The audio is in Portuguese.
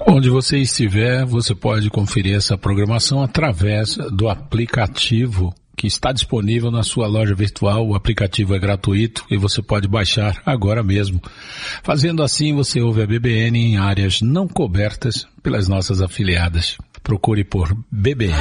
Onde você estiver, você pode conferir essa programação através do aplicativo que está disponível na sua loja virtual. O aplicativo é gratuito e você pode baixar agora mesmo. Fazendo assim, você ouve a BBN em áreas não cobertas pelas nossas afiliadas. Procure por BBN.